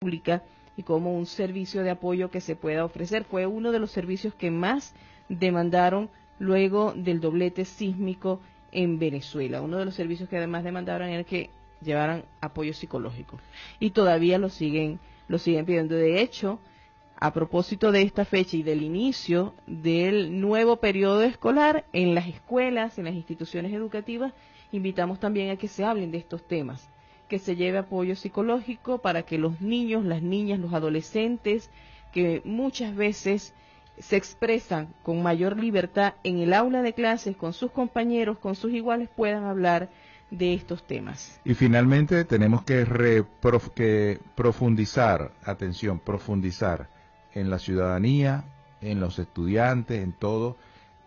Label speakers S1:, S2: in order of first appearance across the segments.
S1: pública y como un servicio de apoyo que se pueda ofrecer. Fue uno de los servicios que más demandaron luego del doblete sísmico en Venezuela. Uno de los servicios que además demandaron era que llevaran apoyo psicológico. Y todavía lo siguen pidiendo. De hecho, a propósito de esta fecha y del inicio del nuevo periodo escolar, en las escuelas, en las instituciones educativas, invitamos también a que se hablen de estos temas, que se lleve apoyo psicológico para que los niños, las niñas, los adolescentes, que muchas veces se expresan con mayor libertad en el aula de clases, con sus compañeros, con sus iguales, puedan hablar de estos temas.
S2: Y finalmente tenemos que profundizar, atención, profundizar en la ciudadanía, en los estudiantes, en todo.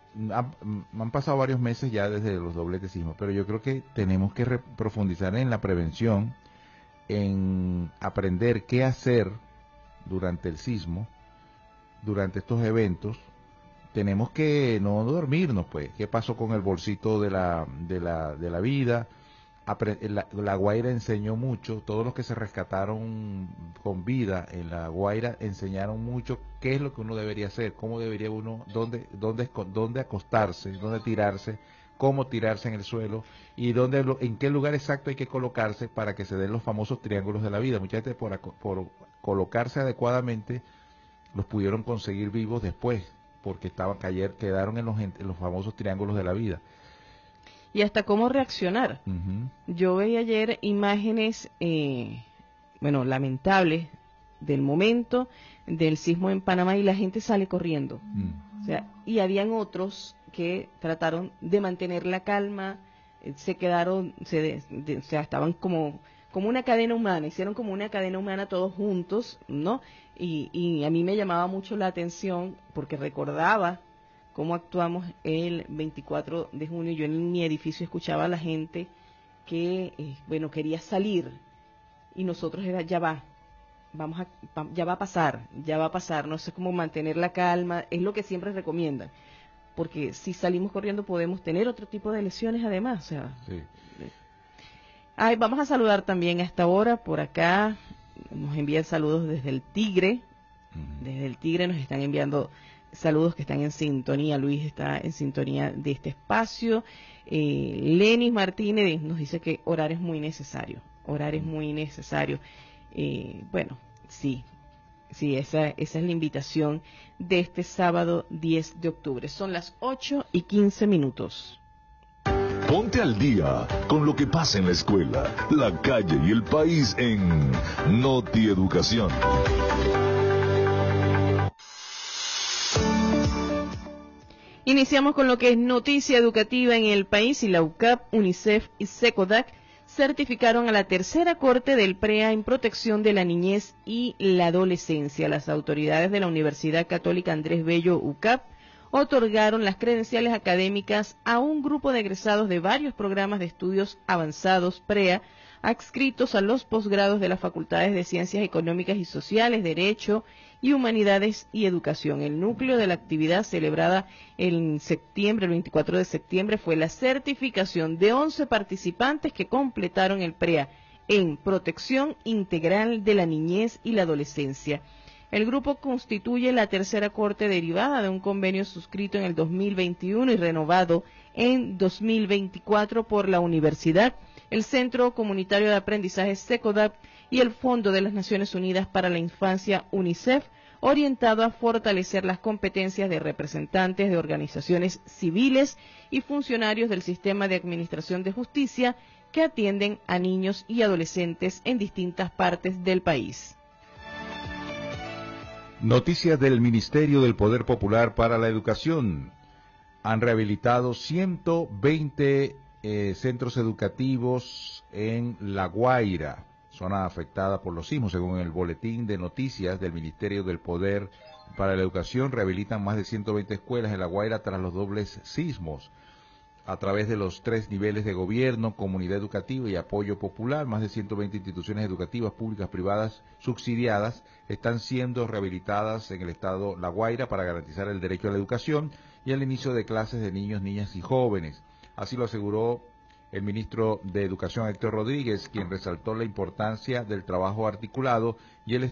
S2: Han pasado varios meses ya desde los dobletes sismos, pero yo creo que tenemos que profundizar en la prevención, en aprender qué hacer durante el sismo, durante estos eventos. Tenemos que no dormirnos, pues. ¿Qué pasó con el bolsito de la vida? La Guaira enseñó mucho. Todos los que se rescataron con vida en La Guaira enseñaron mucho qué es lo que uno debería hacer, cómo debería uno, dónde acostarse, dónde tirarse, cómo tirarse en el suelo y en qué lugar exacto hay que colocarse para que se den los famosos triángulos de la vida. Mucha gente por colocarse adecuadamente los pudieron conseguir vivos después, porque quedaron en los famosos triángulos de la vida.
S1: Y hasta cómo reaccionar. Yo veía ayer imágenes, lamentables del momento del sismo en Panamá y la gente sale corriendo. O sea, y habían otros que trataron de mantener la calma, se quedaron, estaban como una cadena humana, hicieron como una cadena humana todos juntos, ¿no? Y a mí me llamaba mucho la atención porque recordaba cómo actuamos el 24 de junio. Yo en mi edificio escuchaba a la gente que, quería salir y nosotros ya va a pasar, no sé cómo mantener la calma, es lo que siempre recomiendan, porque si salimos corriendo podemos tener otro tipo de lesiones además, o sea. Sí. Vamos a saludar también a esta hora, por acá nos envían saludos desde el Tigre. Desde el Tigre nos están enviando saludos que están en sintonía. Luis está en sintonía de este espacio. Lenis Martínez nos dice que orar es muy necesario. Sí, esa es la invitación de este sábado 10 de octubre. Son las 8:15.
S3: Ponte al día con lo que pasa en la escuela, la calle y el país en Noti Educación.
S1: Iniciamos con lo que es noticia educativa en el país, y la UCAP, UNICEF y SECODAC certificaron a la tercera corte del PREA en protección de la niñez y la adolescencia. Las autoridades de la Universidad Católica Andrés Bello UCAP otorgaron las credenciales académicas a un grupo de egresados de varios programas de estudios avanzados PREA adscritos a los posgrados de las facultades de Ciencias Económicas y Sociales, Derecho y Humanidades y Educación. El núcleo de la actividad celebrada en septiembre, el 24 de septiembre, fue la certificación de 11 participantes que completaron el PREA en protección integral de la niñez y la adolescencia. El grupo constituye la tercera corte derivada de un convenio suscrito en el 2021 y renovado en 2024 por la universidad, el Centro Comunitario de Aprendizaje SECODAP y el Fondo de las Naciones Unidas para la Infancia UNICEF, orientado a fortalecer las competencias de representantes de organizaciones civiles y funcionarios del sistema de administración de justicia que atienden a niños y adolescentes en distintas partes del país.
S2: Noticias del Ministerio del Poder Popular para la Educación. Han rehabilitado 120 centros educativos en La Guaira, zona afectada por los sismos. Según el boletín de noticias del Ministerio del Poder para la Educación, rehabilitan más de 120 escuelas en La Guaira tras los dobles sismos. A través de los 3 niveles de gobierno, comunidad educativa y apoyo popular, más de 120 instituciones educativas públicas, privadas, subsidiadas, están siendo rehabilitadas en el estado La Guaira para garantizar el derecho a la educación y el inicio de clases de niños, niñas y jóvenes. Así lo aseguró el ministro de Educación, Héctor Rodríguez, quien resaltó la importancia del trabajo articulado y el